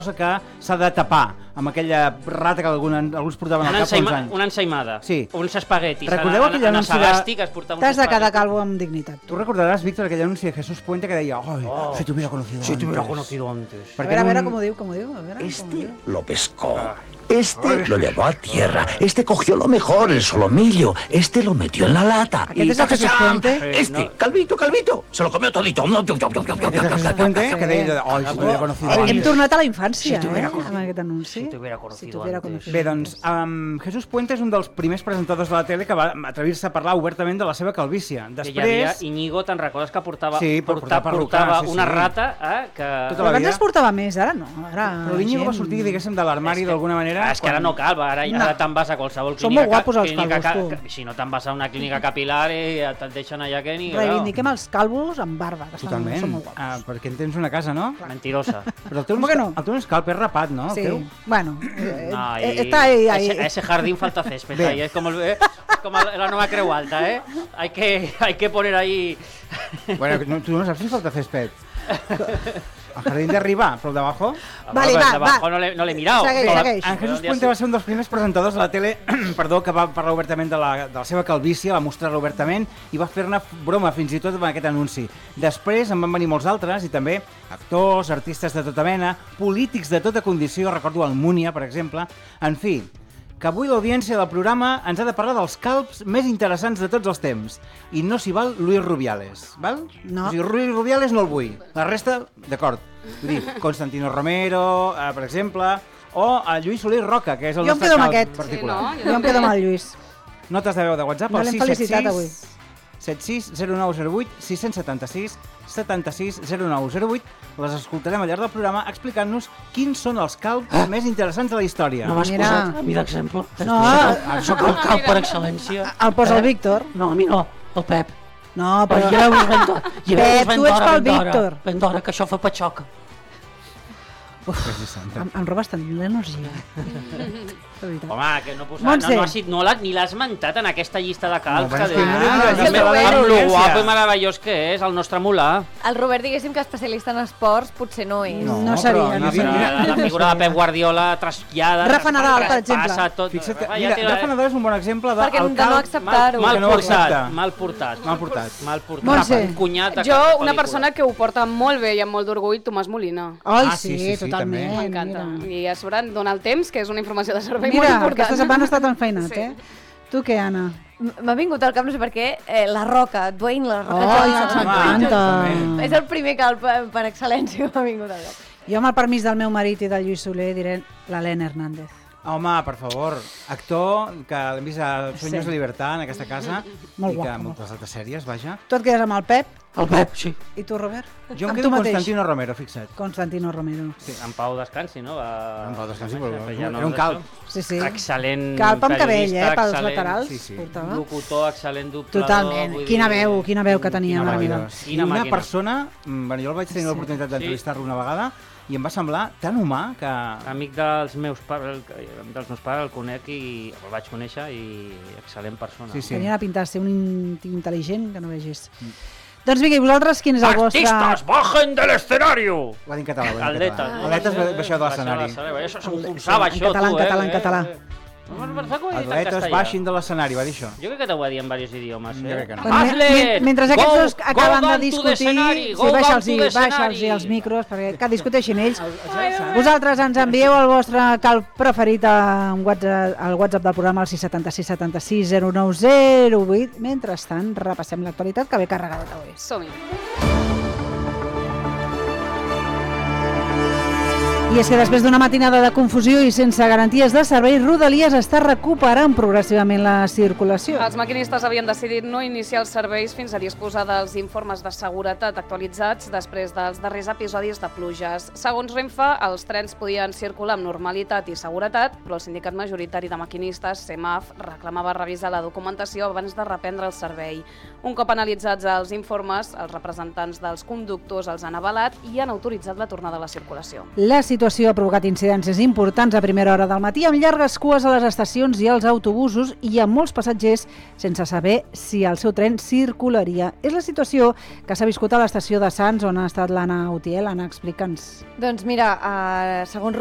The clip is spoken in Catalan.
que s'ha de tapar amb aquella rata que alguns portaven al cap fa uns anys. Una ensaïmada, uns espaguetis. Recordeu aquell anunci T'has de quedar calvo amb dignitat. Tu recordaràs, Víctor, aquell anunci de Jesús Puente que deia si t'hubiera conocido antes. A veure com ho diu, Este lo pescó. Este lo llevó a tierra. Este cogió lo mejor, el solomillo. Este lo metió en la lata. ¿Aquest és el Jesús Puente? Calvito, se lo comió todito. Jesús Puente que deia si t'hubiera conocido antes. Hem tornat a la infància, amb aquest anunci. Si t'hubiera conocido antes. Bé, doncs, Jesús Puente és un dels primers presentadors de la tele que va atrevir-se a parlar obertament de la seva calvície. Després... Hi havia Íñigo, te'n recordes que portava una rata que... Abans es portava més, ara no. Però l'Íñigo va sortir, diguéssim, de l'armari d'alguna manera. És que ara no cal, ara te'n vas a qualsevol clínica. Són molt guapos els calvos, tu. Si no te'n vas a una clínica capilar i te'l deixen allà que ni... Reivindiquem els calvos amb barba, que són molt guapos. Perquè en tens una casa, no? Mentirosa. Però el teu no és calp, és rapat, no? Sí, bueno, está ahí. Ese jardín falta césped, ahí es como la nueva Creu Alta, ¿eh? Hay que poner ahí... Bueno, tú no sabes si falta césped. El jardín de arriba, però el d'abajo... Vale, va. No l'he mirat. Segueix. Jesús Puente va ser un dels primers presentadors de la tele que va parlar obertament de la seva calvície, va mostrar-la obertament i va fer-ne broma fins i tot amb aquest anunci. Després en van venir molts altres i també actors, artistes de tota mena, polítics de tota condició, recordo Almúnia, per exemple. En fi, que avui l'audiència del programa ens ha de parlar dels calbs més interessants de tots els temps. I no s'hi val Luis Rubiales, val? No. O sigui, Luis Rubiales no el vull. La resta, d'acord. Vull dir, Constantino Romero, per exemple, o Lluís Solís Roca, que és el nostre calb particular. Jo em quedo amb el Lluís. Notes de veu de WhatsApp al 676 76 0908 676 76 0908. Les escoltarem al llarg del programa explicant-nos quins són els calbs més interessants de la història. No m'has posat a mi d'exemple? No. Soc el calb per excel·lència. El posa el Víctor. No, a mi no, el Pep. No, però... Pep, tu ets pel Víctor. Ben d'hora, que això fa patxoca. Em robes tant l'energia. Home, que no ni l'has mentat en aquesta llista de calbs. Amb lo guapo i meravellós que és el nostre Mulà. El Robert, diguéssim que especialista en esports potser no és. No seria. La figura de Pep Guardiola trasllada. Rafa Nadal, per exemple. Fixa't que Rafa Nadal és un bon exemple de no acceptar-ho. Mal portat. Montse. Jo, una persona que ho porta molt bé i amb molt d'orgull, Tomàs Molina. Ai, sí, totalment. M'encanta. I a sobre dona el temps, que és una informació de servei molt important. Mira, aquesta setmana ha estat enfeinat, Tu què, Anna? M'ha vingut al cap, no sé per què, La Roca, Dwayne La Roca. M'encanta. És el primer calb per excel·lència que m'ha vingut al cap. Jo, amb el permís del meu marit i del Lluís Soler, diré l'Helena Hernández. Home, per favor, actor que l'hem vist a Sueños de Libertad en aquesta casa molt i que guapo. moltes altres sèries, vaja. Tu et quedes amb el Pep? El Pep, sí. I tu, Robert? Jo em quedo amb Constantino Romero, fixa't. Constantino Romero. Sí, en Pau descansi, no? En Pau descansi, però era un calb. Sí. Excel·lent calb amb cabell, pels excel·lent, laterals. Sí. Locutor, excel·lent doblador. Totalment. Quina veu que tenia. I una persona, jo el vaig tenir l'oportunitat d'entrevistar-lo una vegada, i em va semblar tan humà que... Amic dels meus pares, el conec i el vaig conèixer i excel·lent persona. Tenia la pinta de ser un intel·ligent que no vegis. Doncs vinga, i vosaltres quin és el vostre... Artistes, bajen de l'escenario! Va dir en català, Atletes baixeu de l'escenari. Això s'enfonsava, això, tu, En català. Atletes baixin de l'escenari, va dir això. Jo crec que t'ho va dir en diversos idiomes. Jo crec que no. Mentre aquests dos acaben de discutir, baixa'ls els micros, perquè discuteixin ells. Vosaltres ens envieu el vostre calb preferit al WhatsApp del programa al 676 76 0908. Mentrestant, repassem l'actualitat que ve carregadeta avui. Som-hi. I és que després d'una matinada de confusió i sense garanties de servei, Rodalies està recuperant progressivament la circulació. Els maquinistes havien decidit no iniciar els serveis fins a disposar dels informes de seguretat actualitzats després dels darrers episodis de pluges. Segons Renfe, els trens podien circular amb normalitat i seguretat, però el sindicat majoritari de maquinistes, CEMAF, reclamava revisar la documentació abans de reprendre el servei. Un cop analitzats els informes, els representants dels conductors els han avalat i han autoritzat la tornada a la circulació. La situació situació ha provocat incidències importants a primera hora del matí, amb llargues cues a les estacions i als autobusos i amb molts passatgers sense saber si el seu tren circularia. És la situació que s'ha viscut a l'estació de Sants, on ha estat l'Anna Utiel. Anna, explica'ns. Doncs mira, segons